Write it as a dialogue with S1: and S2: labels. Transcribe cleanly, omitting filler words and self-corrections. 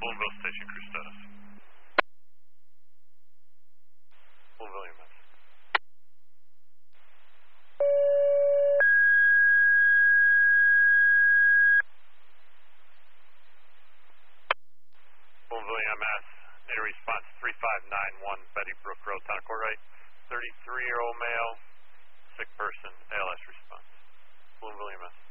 S1: Bloomville Station crew status. Bloomville EMS. Bloomville EMS, need a response 3591 Betty Brook Road, Town of Courtright. 33-year-old male, sick person, ALS response. Bloomville EMS.